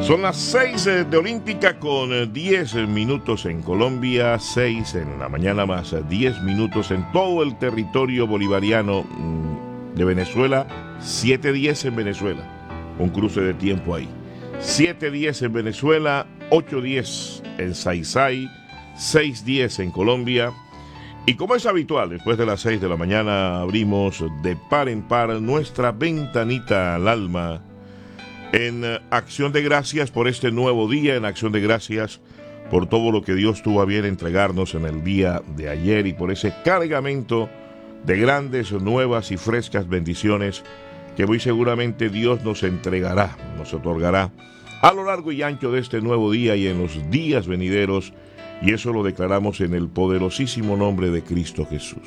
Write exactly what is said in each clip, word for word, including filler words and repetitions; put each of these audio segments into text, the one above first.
Son las seis eh, de Olímpica con eh, diez minutos en Colombia, seis en la mañana más eh, diez minutos en todo el territorio bolivariano mm, de Venezuela, siete diez en Venezuela, un cruce de tiempo ahí. siete diez en Venezuela, ocho diez en Saizay, seis diez en Colombia. Y como es habitual, después de las seis de la mañana abrimos de par en par nuestra ventanita al alma en acción de gracias por este nuevo día, en acción de gracias por todo lo que Dios tuvo a bien entregarnos en el día de ayer y por ese cargamento de grandes, nuevas y frescas bendiciones que muy seguramente Dios nos entregará, nos otorgará a lo largo y ancho de este nuevo día y en los días venideros, y eso lo declaramos en el poderosísimo nombre de Cristo Jesús.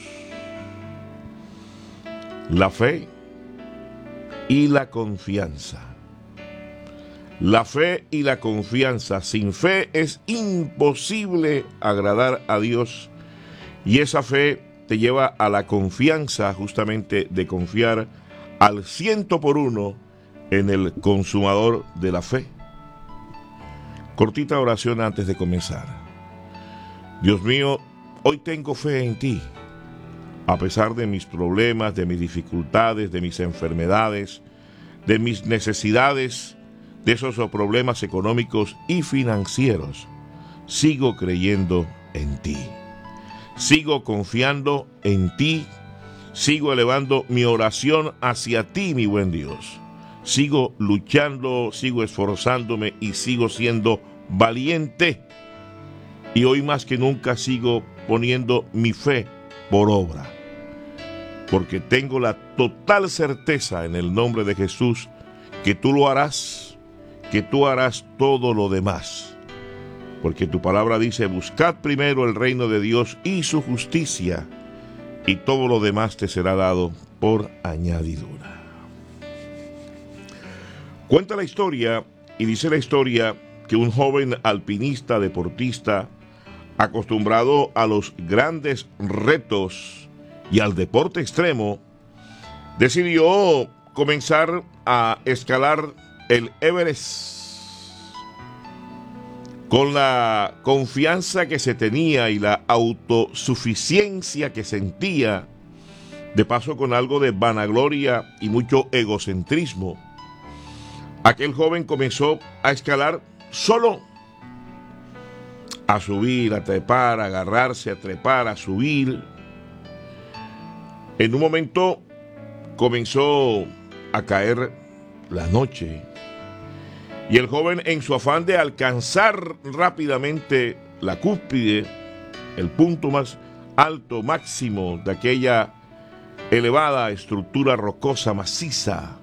La fe y la confianza. La fe y la confianza. Sin fe es imposible agradar a Dios, y esa fe te lleva a la confianza, justamente de confiar al ciento por uno en el consumador de la fe. Cortita oración antes de comenzar. Dios mío, hoy tengo fe en ti, a pesar de mis problemas, de mis dificultades, de mis enfermedades, de mis necesidades, de esos problemas económicos y financieros. Sigo creyendo en ti. Sigo confiando en ti. Sigo elevando mi oración hacia ti, mi buen Dios. Sigo luchando, sigo esforzándome y sigo siendo valiente. Y hoy más que nunca sigo poniendo mi fe por obra. Porque tengo la total certeza en el nombre de Jesús que tú lo harás. Que tú harás todo lo demás, porque tu palabra dice: buscad primero el reino de Dios y su justicia, y todo lo demás te será dado por añadidura. Cuenta la historia, y dice la historia, que un joven alpinista, deportista, acostumbrado a los grandes retos y al deporte extremo, decidió comenzar a escalar el Everest. Con la confianza que se tenía y la autosuficiencia que sentía, de paso con algo de vanagloria y mucho egocentrismo, aquel joven comenzó a escalar solo, a subir, a trepar, a agarrarse, a trepar, a subir. En un momento comenzó a caer la noche, y el joven, en su afán de alcanzar rápidamente la cúspide, el punto más alto, máximo de aquella elevada estructura rocosa maciza,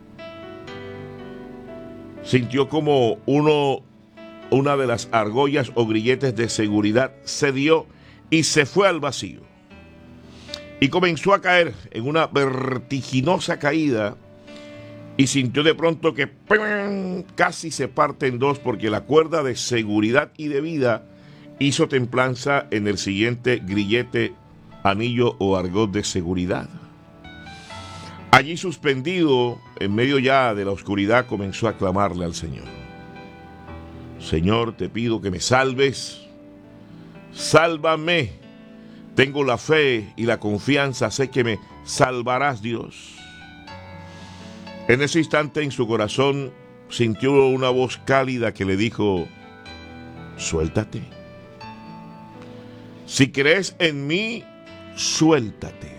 sintió como uno, una de las argollas o grilletes de seguridad cedió y se fue al vacío. Y comenzó a caer en una vertiginosa caída, y sintió de pronto que ¡pum!, casi se parte en dos, porque la cuerda de seguridad y de vida hizo templanza en el siguiente grillete, anillo o argot de seguridad. Allí, suspendido, en medio ya de la oscuridad, comenzó a clamarle al Señor: Señor, te pido que me salves, sálvame, tengo la fe y la confianza, sé que me salvarás, Dios. En ese instante, en su corazón, sintió una voz cálida que le dijo: suéltate. Si crees en mí, suéltate.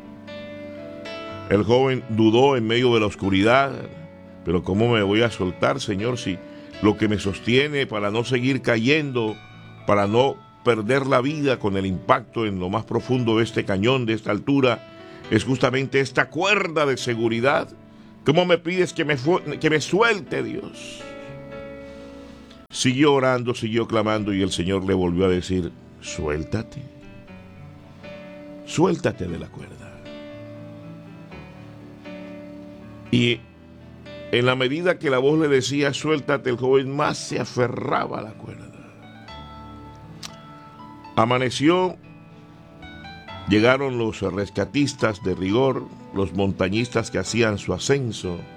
El joven dudó en medio de la oscuridad. Pero ¿cómo me voy a soltar, Señor, si lo que me sostiene para no seguir cayendo, para no perder la vida con el impacto en lo más profundo de este cañón, de esta altura, es justamente esta cuerda de seguridad? ¿Cómo me pides que me, que me suelte, Dios? Siguió orando, siguió clamando, y el Señor le volvió a decir: suéltate. Suéltate de la cuerda. Y en la medida que la voz le decía suéltate, el joven más se aferraba a la cuerda. Amaneció. Llegaron los rescatistas de rigor, los montañistas que hacían su ascenso,